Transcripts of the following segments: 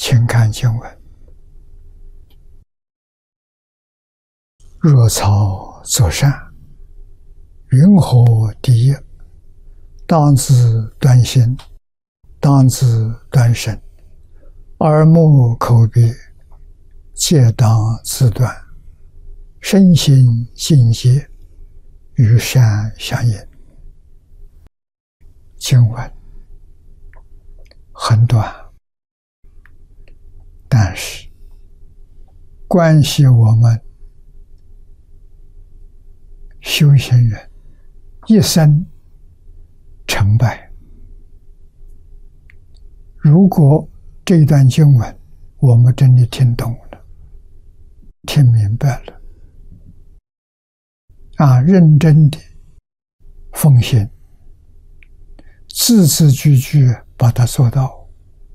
请看经文：若草作善，云何第一？当自端心，当自端身，耳目口鼻，皆当自端。身心境界，与善相应。经文很短，但是关系我们修行人一生成败。如果这段经文我们真的听懂了，听明白了，认真的奉行，字字句句把它做到，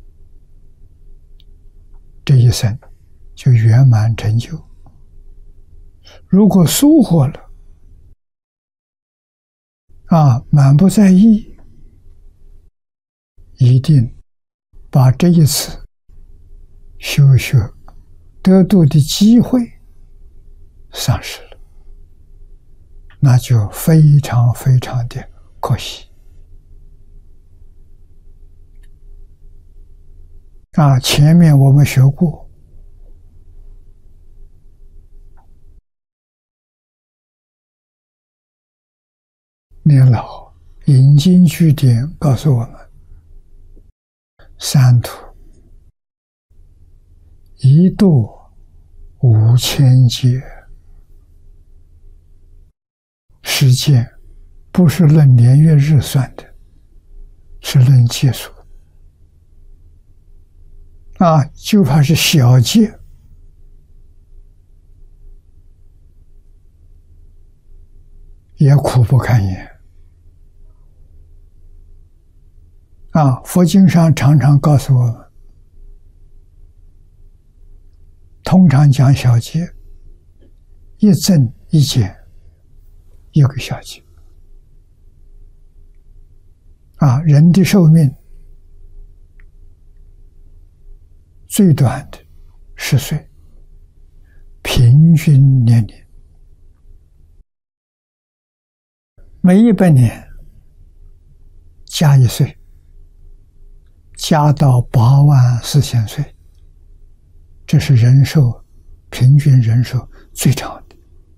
这一生就圆满成就。如果疏忽了，满不在意，一定把这一次修学得度的机会丧失了，那就非常非常的可惜。前面我们学过，念老引经据典告诉我们，三途一度5000劫，时间不是论年月日算的，是论劫数。就怕是小劫，也苦不堪言。佛经上常常告诉我们，通常讲小劫，一增一减，一个小劫。人的寿命最短的10岁，平均年龄每100年加1岁，加到84000岁，这是人寿平均人寿最长的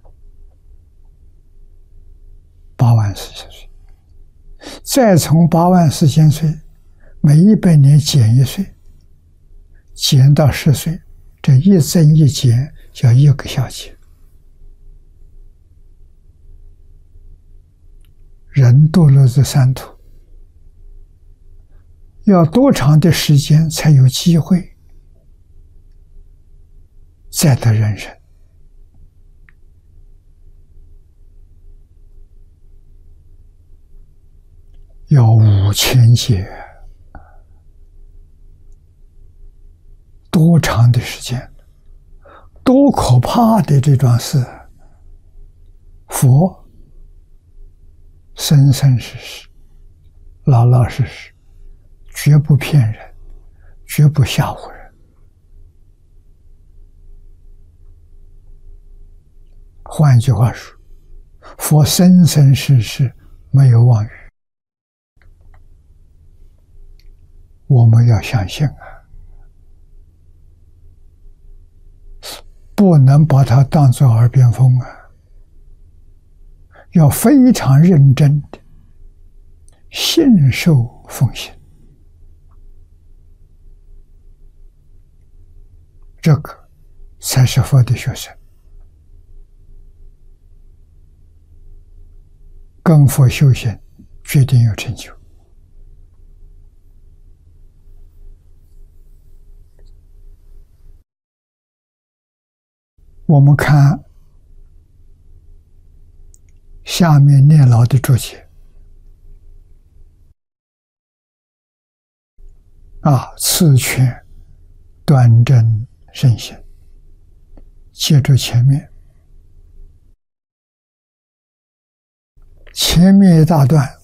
84000岁。再从84000岁每100年减1岁，减到10岁，这一增一减叫1个小劫。人堕落这三途，要多长的时间才有机会再得人生？要5000劫，多长的时间，多可怕的这桩事！佛生生世世，老老实实，绝不骗人，绝不吓唬人。换句话说，佛生生世世没有妄语，我们要相信不能把它当作耳边风要非常认真的信受奉行，这个才是佛的学生。跟佛修行，决定有成就。我们看下面念老的注解次劝端正慎行，接着前面一大段